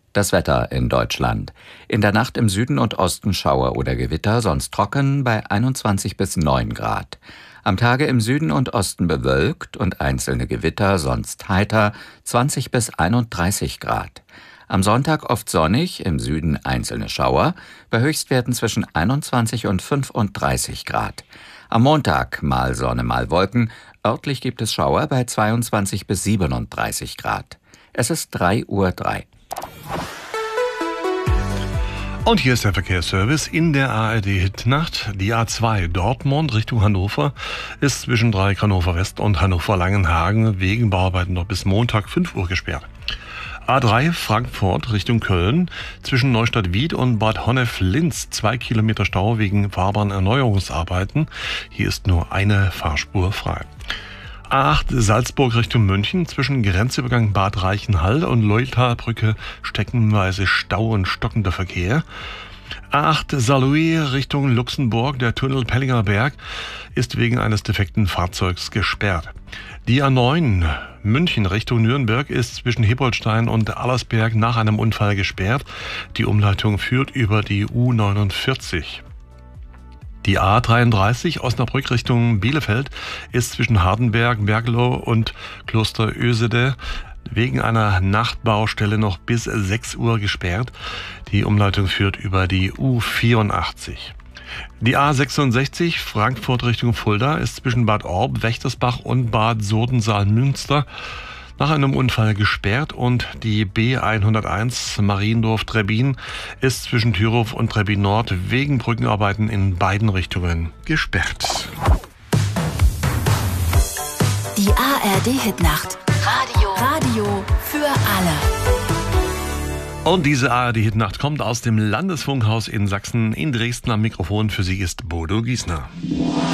Das Wetter in Deutschland. In der Nacht im Süden und Osten Schauer oder Gewitter, sonst trocken bei 21 bis 9 Grad. Am Tage im Süden und Osten bewölkt und einzelne Gewitter, sonst heiter, 20 bis 31 Grad. Am Sonntag oft sonnig, im Süden einzelne Schauer, bei Höchstwerten zwischen 21 und 35 Grad. Am Montag mal Sonne, mal Wolken, örtlich gibt es Schauer bei 22 bis 37 Grad. Es ist 3:03 Uhr. Und hier ist der Verkehrsservice in der ARD-Hitnacht. Die A2 Dortmund Richtung Hannover ist zwischen Dreieck Hannover West und Hannover Langenhagen wegen Bauarbeiten noch bis Montag 5 Uhr gesperrt. A3 Frankfurt Richtung Köln zwischen Neustadt-Wied und Bad Honnef-Linz 2 Kilometer Stau wegen Fahrbahnerneuerungsarbeiten. Hier ist nur eine Fahrspur frei. A8 Salzburg Richtung München zwischen Grenzübergang Bad Reichenhall und Leutalbrücke streckenweise Stau und stockender Verkehr. A8 Saarlouis Richtung Luxemburg, der Tunnel Pellinger Berg ist wegen eines defekten Fahrzeugs gesperrt. Die A9 München Richtung Nürnberg ist zwischen Hippolstein und Allersberg nach einem Unfall gesperrt. Die Umleitung führt über die U49. Die A33 Osnabrück Richtung Bielefeld ist zwischen Hardenberg, Bergelo und Kloster Ösede wegen einer Nachtbaustelle noch bis 6 Uhr gesperrt. Die Umleitung führt über die U84. Die A66 Frankfurt Richtung Fulda ist zwischen Bad Orb, Wächtersbach und Bad Sodensaal-Münster nach einem Unfall gesperrt und die B101 Mariendorf-Trebbin ist zwischen Thürhof und Trebbin Nord wegen Brückenarbeiten in beiden Richtungen gesperrt. Die ARD-Hitnacht. Radio für alle. Und diese ARD-Hitnacht kommt aus dem Landesfunkhaus in Sachsen. In Dresden am Mikrofon für Sie ist Bodo Giesner.